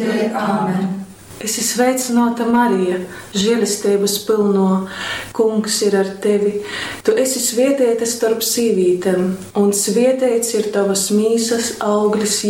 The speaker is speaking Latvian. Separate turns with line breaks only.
Āmen.
Es esmu sveicināta Marija, žēlastības pilno, Kungs ir ar tevi. Tu esi svētīta starp sīvītēm, un svētīts ir tavas mīsas auglis,